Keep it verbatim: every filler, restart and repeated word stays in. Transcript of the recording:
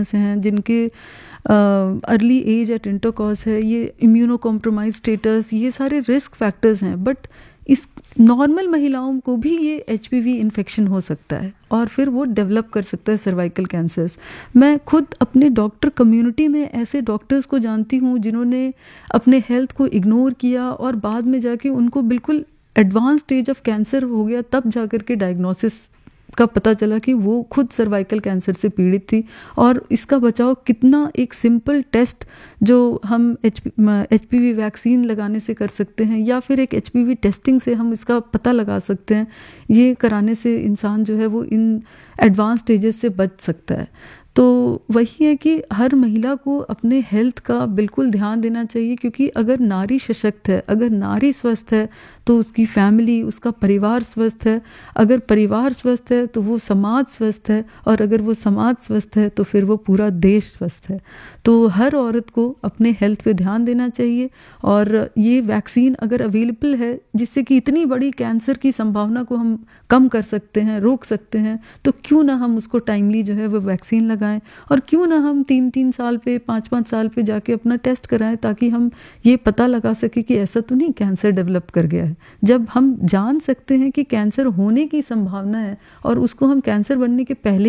Partners हैं जिनके early as eight intercourse है, ये इम्यूनो कॉम्प्रोमाइज स्टेटस, ये सारे रिस्क फैक्टर्स हैं। बट इस नॉर्मल महिलाओं को भी ये एचपीवी इन्फेक्शन हो सकता है और फिर वो डेवलप कर सकता है सर्वाइकल कैंसर्स। मैं खुद अपने डॉक्टर कम्युनिटी में ऐसे डॉक्टर्स को जानती हूँ जिन्होंने अपने हेल्थ को इग्नोर किया और बाद में जाके उनको बिल्कुल एडवांस स्टेज ऑफ कैंसर हो गया, तब जाकर के डायग्नोसिस का पता चला कि वो खुद सर्वाइकल कैंसर से पीड़ित थी। और इसका बचाव कितना एक सिंपल टेस्ट जो हम एच एचपीवी वैक्सीन लगाने से कर सकते हैं या फिर एक एचपीवी टेस्टिंग से हम इसका पता लगा सकते हैं, ये कराने से इंसान जो है वो इन एडवांस स्टेजेस से बच सकता है। तो वही है कि हर महिला को अपने हेल्थ का बिल्कुल ध्यान देना चाहिए, क्योंकि अगर नारी सशक्त है, अगर नारी स्वस्थ है तो उसकी फैमिली, उसका परिवार स्वस्थ है, अगर परिवार स्वस्थ है तो वो समाज स्वस्थ है, और अगर वो समाज स्वस्थ है तो फिर वो पूरा देश स्वस्थ है। तो हर औरत को अपने हेल्थ पे ध्यान देना चाहिए। और ये वैक्सीन अगर अवेलेबल है जिससे कि इतनी बड़ी कैंसर की संभावना को हम कम कर सकते हैं, रोक सकते हैं, तो क्यों ना हम उसको टाइमली जो है वो वैक्सीन लगाएं, और क्यों ना हम तीन तीन साल पे, पाँच पाँच साल पे जाके अपना टेस्ट कराएं, ताकि हम ये पता लगा सके कि ऐसा तो नहीं कैंसर डेवलप कर गया है। जब हम जान सकते हैं कि कैंसर होने की संभावना है और उसको हम कैंसर बनने के पहले